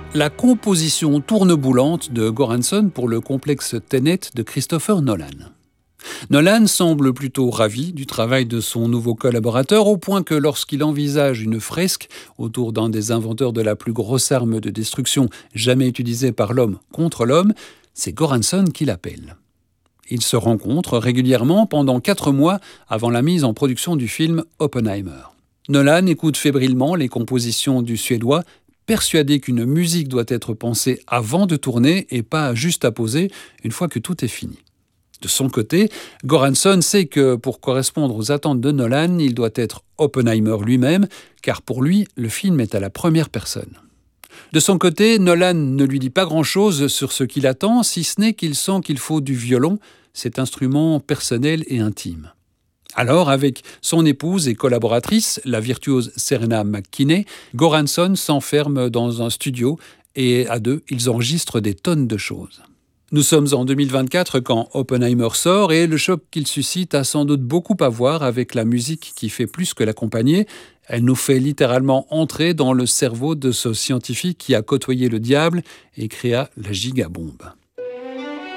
La composition tourneboulante de Göransson pour le complexe Tenet de Christopher Nolan. Nolan semble plutôt ravi du travail de son nouveau collaborateur au point que lorsqu'il envisage une fresque autour d'un des inventeurs de la plus grosse arme de destruction jamais utilisée par l'homme contre l'homme, c'est Göransson qui l'appelle. Ils se rencontrent régulièrement pendant 4 mois avant la mise en production du film Oppenheimer. Nolan écoute fébrilement les compositions du Suédois, persuadé qu'une musique doit être pensée avant de tourner et pas juste à poser une fois que tout est fini. De son côté, Göransson sait que pour correspondre aux attentes de Nolan, il doit être Oppenheimer lui-même, car pour lui, le film est à la première personne. De son côté, Nolan ne lui dit pas grand-chose sur ce qu'il attend, si ce n'est qu'il sent qu'il faut du violon, cet instrument personnel et intime. Alors, avec son épouse et collaboratrice, la virtuose Serena McKinney, Göransson s'enferme dans un studio et à deux, ils enregistrent des tonnes de choses. Nous sommes en 2024 quand Oppenheimer sort et le choc qu'il suscite a sans doute beaucoup à voir avec la musique qui fait plus que l'accompagner. Elle nous fait littéralement entrer dans le cerveau de ce scientifique qui a côtoyé le diable et créa la gigabombe.